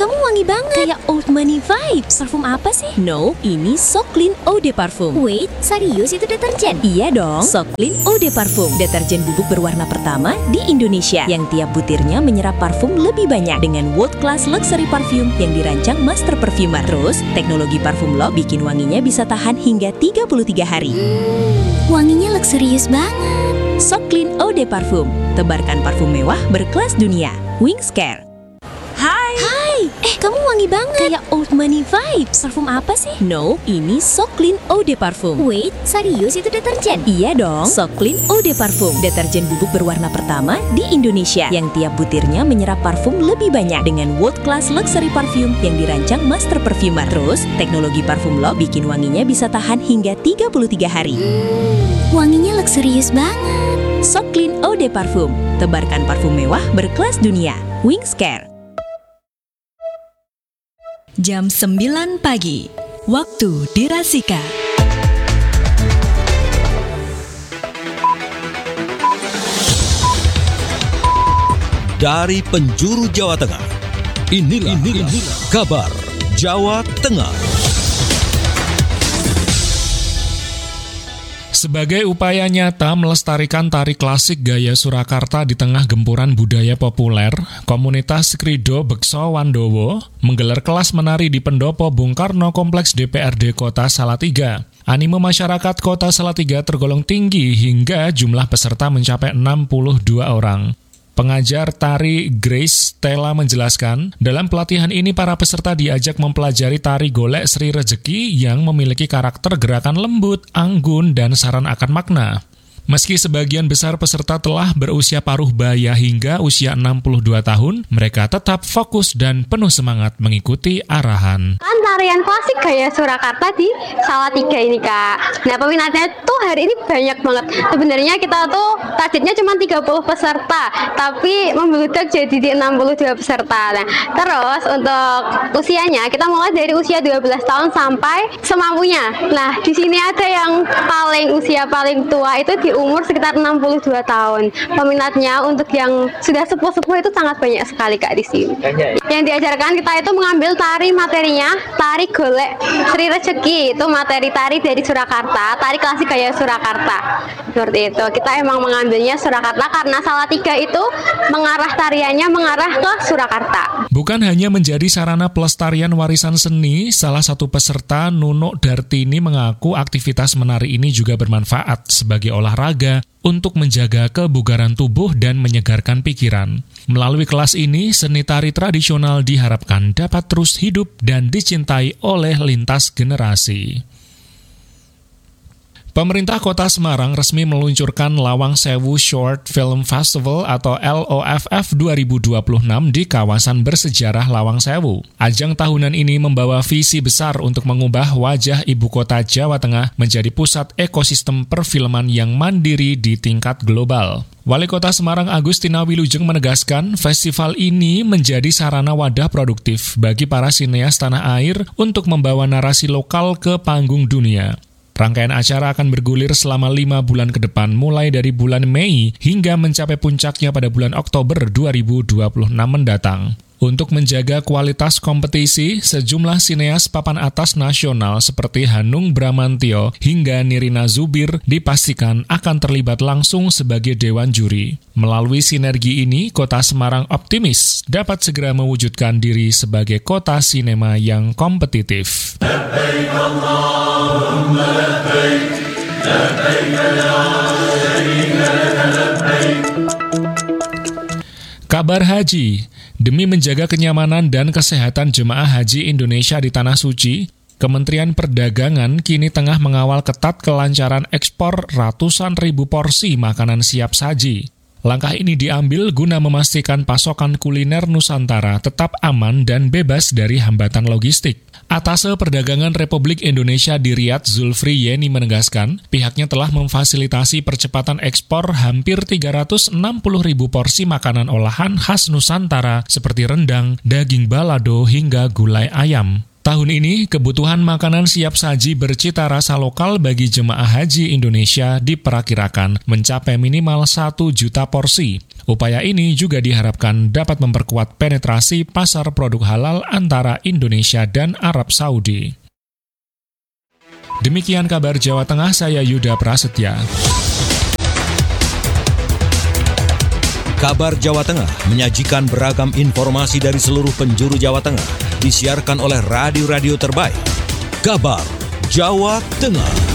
kamu wangi banget. Kayak old money vibes. Parfum apa sih? No, ini So Clean Eau de Parfum. Wait, serius itu deterjen? Iya dong, So Clean Eau de Parfum, deterjen bubuk berwarna pertama di Indonesia yang tiap butirnya menyerap parfum lebih banyak dengan world class luxury parfum yang dirancang master perfumer. Terus, teknologi parfum lock bikin wanginya bisa tahan hingga 33 hari. Wanginya luxurious banget. So Clean Eau de Parfum, tebarkan parfum mewah berkelas dunia. Wings Care. Hai, kamu wangi banget. Kayak old money vibes. Parfum apa sih? No, ini So Clean Eau de Parfum. Wait, serius itu deterjen? Iya dong, So Clean Eau de Parfum, deterjen bubuk berwarna pertama di Indonesia yang tiap butirnya menyerap parfum lebih banyak dengan world class luxury parfum yang dirancang master perfumer. Terus, teknologi parfum lock bikin wanginya bisa tahan hingga 33 hari. Wanginya luxurious banget. So Clean Eau de Parfum, tebarkan parfum mewah berkelas dunia. Wings Care. Jam 9 pagi, waktu di Rasika. Dari penjuru Jawa Tengah, inilah kabar Jawa Tengah. Sebagai upaya nyata melestarikan tari klasik gaya Surakarta di tengah gempuran budaya populer, komunitas Krido Bekso Wandowo menggelar kelas menari di Pendopo Bung Karno Kompleks DPRD Kota Salatiga. Animo masyarakat Kota Salatiga tergolong tinggi hingga jumlah peserta mencapai 62 orang. Pengajar tari Grace Stella menjelaskan, dalam pelatihan ini para peserta diajak mempelajari tari golek Sri Rejeki yang memiliki karakter gerakan lembut, anggun, dan saran akan makna. Meski sebagian besar peserta telah berusia paruh baya hingga usia 62 tahun, mereka tetap fokus dan penuh semangat mengikuti arahan. Kan tarian klasik gaya Surakarta di Salatiga ini, Kak. Nah, peminatnya tuh hari ini banyak banget. Sebenarnya kita tuh targetnya cuma 30 peserta, tapi membludak jadi di 62 peserta. Nah, terus untuk usianya kita mulai dari usia 12 tahun sampai semampunya. Nah, di sini ada yang usia paling tua itu di umur sekitar 62 tahun. Peminatnya untuk yang sudah sepuh-sepuh itu sangat banyak sekali, Kak, di sini. Yang diajarkan kita itu mengambil tari materinya, tari golek Sri Rejeki, itu materi tari dari Surakarta, tari klasik gaya Surakarta. Seperti itu. Kita emang mengambilnya Surakarta karena Salatiga itu tariannya mengarah ke Surakarta. Bukan hanya menjadi sarana pelestarian warisan seni, salah satu peserta Nunuk Dartini mengaku aktivitas menari ini juga bermanfaat sebagai olahraga untuk menjaga kebugaran tubuh dan menyegarkan pikiran. Melalui kelas ini, seni tari tradisional diharapkan dapat terus hidup dan dicintai oleh lintas generasi. Pemerintah Kota Semarang resmi meluncurkan Lawang Sewu Short Film Festival atau LOFF 2026 di kawasan bersejarah Lawang Sewu. Ajang tahunan ini membawa visi besar untuk mengubah wajah ibu kota Jawa Tengah menjadi pusat ekosistem perfilman yang mandiri di tingkat global. Wali Kota Semarang Agustina Wilujeng menegaskan festival ini menjadi sarana wadah produktif bagi para sineas tanah air untuk membawa narasi lokal ke panggung dunia. Rangkaian acara akan bergulir selama 5 bulan ke depan, mulai dari bulan Mei hingga mencapai puncaknya pada bulan Oktober 2026 mendatang. Untuk menjaga kualitas kompetisi, sejumlah sineas papan atas nasional seperti Hanung Bramantyo hingga Nirina Zubir dipastikan akan terlibat langsung sebagai dewan juri. Melalui sinergi ini, Kota Semarang optimis dapat segera mewujudkan diri sebagai kota sinema yang kompetitif. Kabar haji. Demi menjaga kenyamanan dan kesehatan jemaah haji Indonesia di Tanah Suci, Kementerian Perdagangan kini tengah mengawal ketat kelancaran ekspor ratusan ribu porsi makanan siap saji. Langkah ini diambil guna memastikan pasokan kuliner Nusantara tetap aman dan bebas dari hambatan logistik. Atase Perdagangan Republik Indonesia di Riyadh, Zulfri Yeni menegaskan, pihaknya telah memfasilitasi percepatan ekspor hampir 360 ribu porsi makanan olahan khas Nusantara seperti rendang, daging balado, hingga gulai ayam. Tahun ini, kebutuhan makanan siap saji bercita rasa lokal bagi jemaah haji Indonesia diperkirakan mencapai minimal 1 juta porsi. Upaya ini juga diharapkan dapat memperkuat penetrasi pasar produk halal antara Indonesia dan Arab Saudi. Demikian kabar Jawa Tengah, saya Yuda Prasetya. Kabar Jawa Tengah menyajikan beragam informasi dari seluruh penjuru Jawa Tengah, disiarkan oleh radio-radio terbaik. Kabar Jawa Tengah.